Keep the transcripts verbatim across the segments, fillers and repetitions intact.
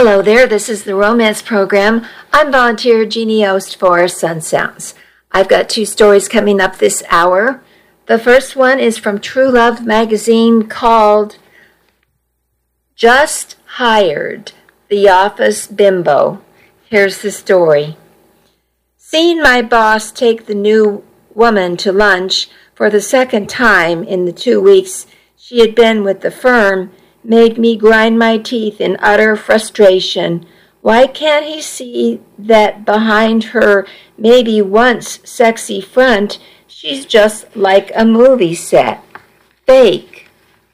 Hello there, this is the Romance Program. I'm volunteer Jeannie Ost for Sun Sounds. I've got two stories coming up this hour. The first one is from True Love magazine called Just Hired, The Office Bimbo. Here's the story. Seeing my boss take the new woman to lunch for the second time in the two weeks she had been with the firm made me grind my teeth in utter frustration. Why can't he see that behind her maybe once sexy front, she's just like a movie set? Fake.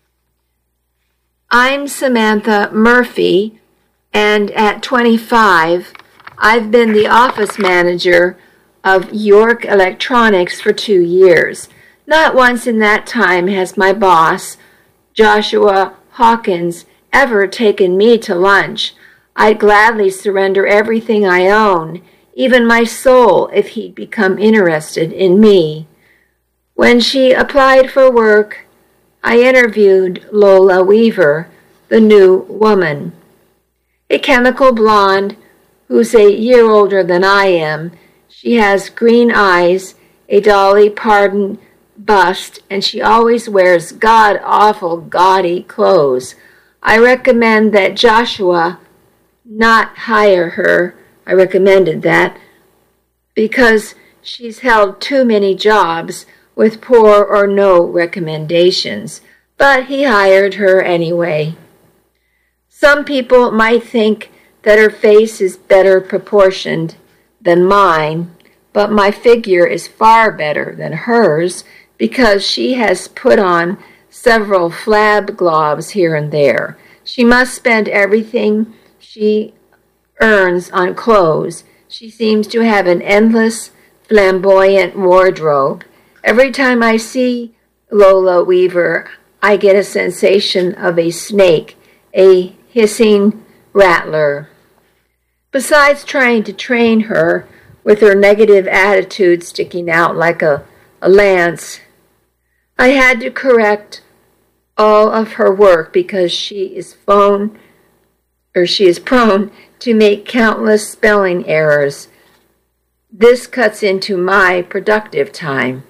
I'm Samantha Murphy, and at twenty-five, I've been the office manager of York Electronics for two years. Not once in that time has my boss, Joshua Hawkins, ever taken me to lunch. I'd gladly surrender everything I own, even my soul, if he'd become interested in me. When she applied for work, I interviewed Lola Weaver, the new woman. A chemical blonde who's a year older than I am. She has green eyes, a Dolly Parton bust, and she always wears god-awful gaudy clothes. I recommend that Joshua not hire her. I recommended that because she's held too many jobs with poor or no recommendations, but he hired her anyway. Some people might think that her face is better proportioned than mine, but my figure is far better than hers, because she has put on several flab globs here and there. She must spend everything she earns on clothes. She seems to have an endless, flamboyant wardrobe. Every time I see Lola Weaver, I get a sensation of a snake, a hissing rattler. Besides trying to train her with her negative attitude sticking out like a, a lance, I had to correct all of her work because she is phone, or she is prone to make countless spelling errors. This cuts into my productive time.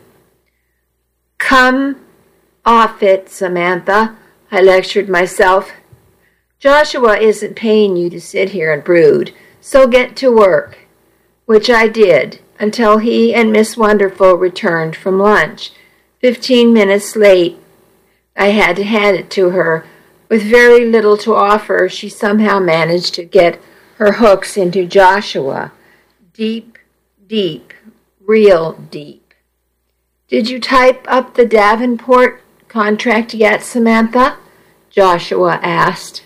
Come off it, Samantha, I lectured myself. Joshua isn't paying you to sit here and brood, so get to work, which I did until he and Miss Wonderful returned from lunch. Fifteen minutes late, I had to hand it to her. With very little to offer, she somehow managed to get her hooks into Joshua. Deep, deep, real deep. Did you type up the Davenport contract yet, Samantha? Joshua asked.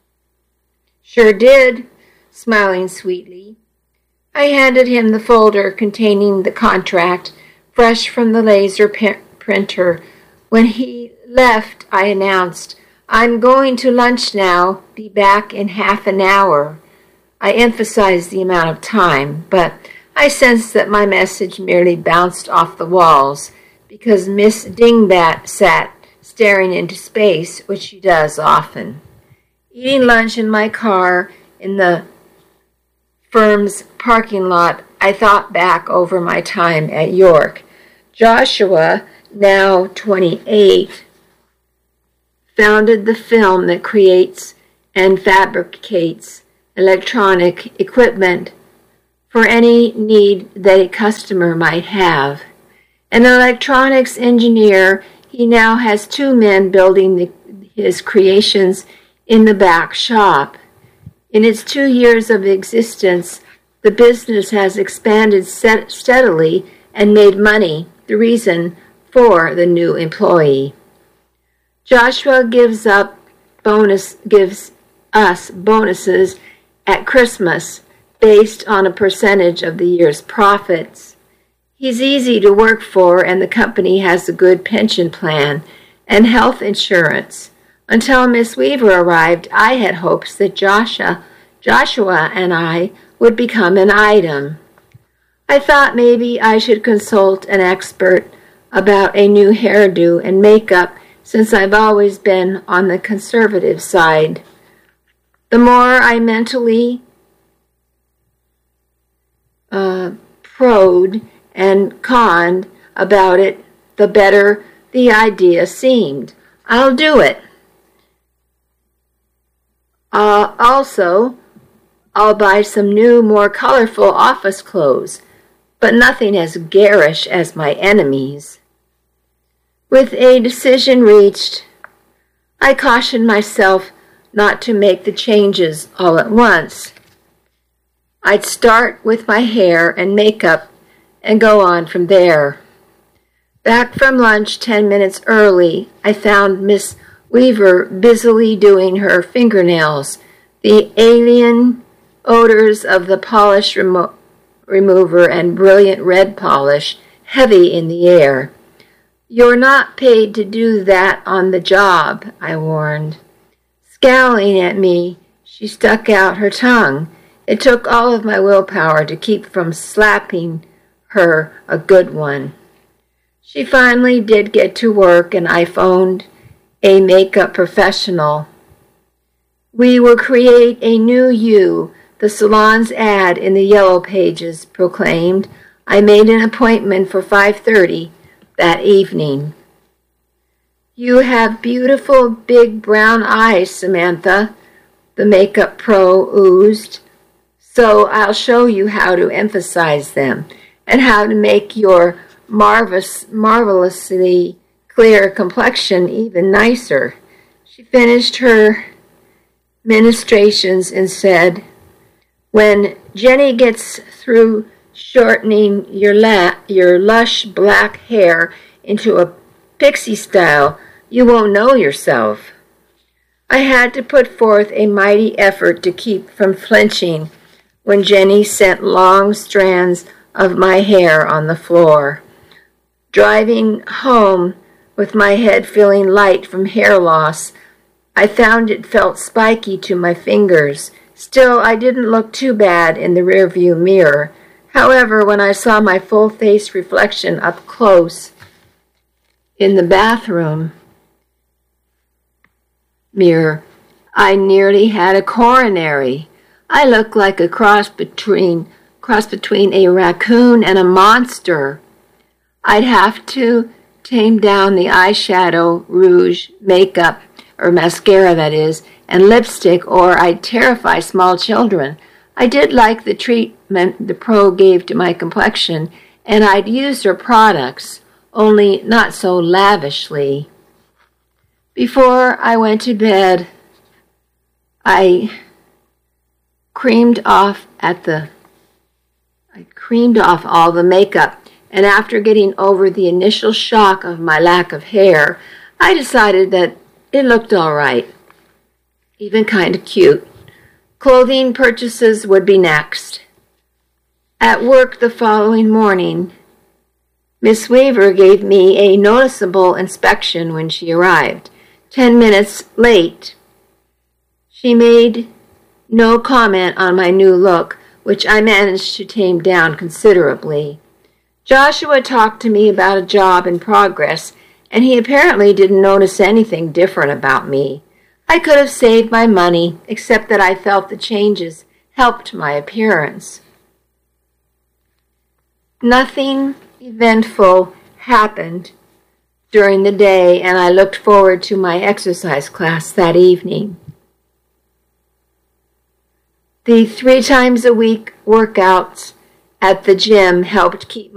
Sure did, smiling sweetly. I handed him the folder containing the contract, fresh from the laser pen- printer. When he left, I announced, I'm going to lunch now. Be back in half an hour. I emphasized the amount of time, but I sensed that my message merely bounced off the walls because Miss Dingbat sat staring into space, which she does often. Eating lunch in my car in the firm's parking lot, I thought back over my time at York. Joshua, now twenty-eight, founded the firm that creates and fabricates electronic equipment for any need that a customer might have. An electronics engineer, he now has two men building the, his creations in the back shop. In its two years of existence, the business has expanded set- steadily and made money, the reason for the new employee. Joshua gives up bonus gives us bonuses at Christmas based on a percentage of the year's profits. He's easy to work for, and the company has a good pension plan and health insurance. Until Miss Weaver arrived, I had hopes that Joshua, Joshua and I would become an item. I thought maybe I should consult an expert about a new hairdo and makeup, since I've always been on the conservative side. The more I mentally uh, proed and conned about it, the better the idea seemed. I'll do it. Uh, also, I'll buy some new, more colorful office clothes, but nothing as garish as my enemies. With a decision reached, I cautioned myself not to make the changes all at once. I'd start with my hair and makeup and go on from there. Back from lunch ten minutes early, I found Miss Weaver busily doing her fingernails, the alien odors of the polish remo- remover and brilliant red polish heavy in the air. "You're not paid to do that on the job," I warned. Scowling at me, she stuck out her tongue. It took all of my willpower to keep from slapping her a good one. She finally did get to work, and I phoned a makeup professional. "We will create a new you," the salon's ad in the Yellow Pages proclaimed. I made an appointment for five thirty that evening. "You have beautiful big brown eyes, Samantha," the makeup pro oozed. "So I'll show you how to emphasize them and how to make your marvelous, marvelously clear complexion even nicer." She finished her ministrations and said, "When Jenny gets through shortening your la- your lush black hair into a pixie style, you won't know yourself." I had to put forth a mighty effort to keep from flinching when Jenny sent long strands of my hair on the floor. Driving home with my head feeling light from hair loss, I found it felt spiky to my fingers. Still, I didn't look too bad in the rearview mirror. However, when I saw my full-face reflection up close in the bathroom mirror, I nearly had a coronary. I looked like a cross between cross between a raccoon and a monster. I'd have to tame down the eyeshadow, rouge, makeup, or mascara, that is, and lipstick, or I'd terrify small children. I did like the treatment the pro gave to my complexion, and I'd used her products, only not so lavishly. Before I went to bed, I creamed off at the I creamed off all the makeup, and after getting over the initial shock of my lack of hair, I decided that it looked all right, even kind of cute. Clothing purchases would be next. At work the following morning, Miss Weaver gave me a noticeable inspection when she arrived. Ten minutes late, she made no comment on my new look, which I managed to tame down considerably. Joshua talked to me about a job in progress, and he apparently didn't notice anything different about me. I could have saved my money, except that I felt the changes helped my appearance. Nothing eventful happened during the day, and I looked forward to my exercise class that evening. The three times a week workouts at the gym helped keep